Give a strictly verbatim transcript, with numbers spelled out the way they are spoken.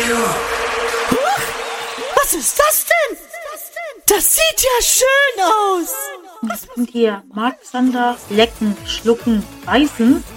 Huch, was ist das denn? Das sieht ja schön aus. Was könnt ihr Mark, Sander, lecken, schlucken, beißen?